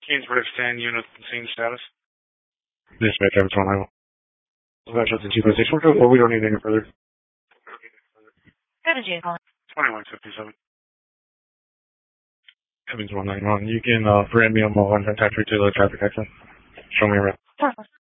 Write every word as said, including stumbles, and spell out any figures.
Kingsburg ten unit scene status. Dispatch, Travis one nine one. Dispatch up to two five six. We're good, or we don't need any further. Go to June calling. twenty-one fifty-seven. Evans one nine one. You can uh, brand me on my one attach me to the traffic accident. Show me around.